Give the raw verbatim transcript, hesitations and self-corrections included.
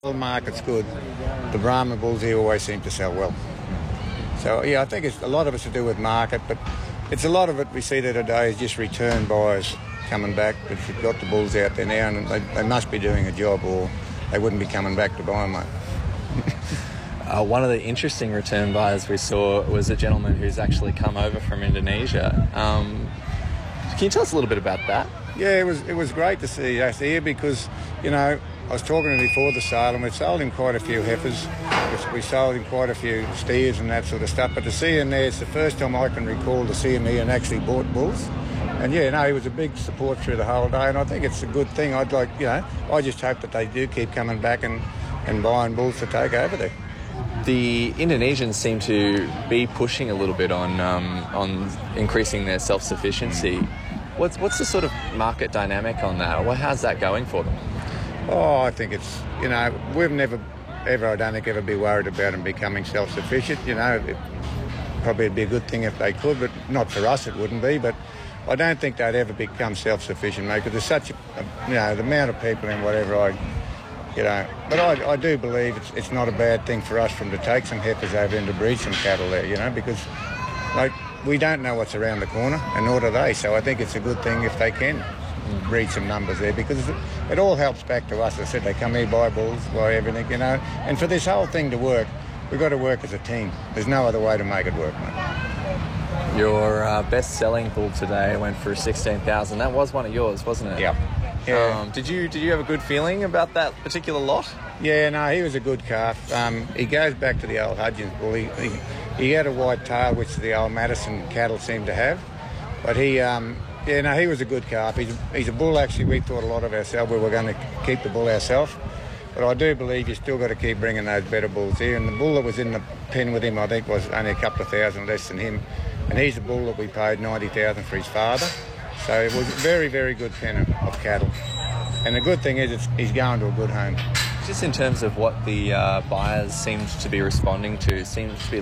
The market's good. The Brahma bulls here always seem to sell well. So yeah, I think it's a lot of it's to do with market, but it's a lot of it we see there today is just return buyers coming back. But you've got the bulls out there now, and they, they must be doing a job, or they wouldn't be coming back to buy them, mate. Uh, one of the interesting return buyers we saw was a gentleman who's actually come over from Indonesia. Um, can you tell us a little bit about that? Yeah, it was it was great to see us here because, you know, I was talking to him before the sale, and we've sold him quite a few heifers. We sold him quite a few steers and that sort of stuff. But to see him there, it's the first time I can recall to see him here and actually bought bulls. And yeah, no, he was a big support through the whole day, and I think it's a good thing. I'd like, you know, I just hope that they do keep coming back and, and buying bulls to take over there. The Indonesians seem to be pushing a little bit on um, on increasing their self-sufficiency. What's what's the sort of market dynamic on that? Well, how's that going for them? Oh, I think it's, you know, we've never, ever, I don't think, ever be worried about them becoming self-sufficient. You know, it, probably it'd be a good thing if they could, but not for us it wouldn't be. But I don't think they'd ever become self-sufficient, mate, because there's such a, you know, the amount of people in whatever I, you know, but I, I do believe it's it's not a bad thing for us from to take some heifers over and to breed some cattle there, you know, because, like, we don't know what's around the corner, and nor do they. So I think it's a good thing if they can breed some numbers there, because it all helps back to us. As I said, they come here, buy bulls, buy everything, you know. And for this whole thing to work, we've got to work as a team. There's no other way to make it work, mate. Your uh, best-selling bull today went for sixteen thousand. That was one of yours, wasn't it? Yeah. Yeah. Um, did you did you have a good feeling about that particular lot? Yeah, no, he was a good calf. Um, he goes back to the old Hudgens bull. He, he, he had a white tail, which the old Madison cattle seem to have. But he, um, yeah, no, he was a good calf. He's, he's a bull, actually. We thought a lot of ourselves. We were going to keep the bull ourselves. But I do believe you still got to keep bringing those better bulls here. And the bull that was in the pen with him, I think, was only a couple of thousand less than him. And he's a bull that we paid ninety thousand for his father. So it was a very, very good pen of, of cattle. And the good thing is it's, he's going to a good home. Just in terms of what the uh, buyers seemed to be responding to, seems to be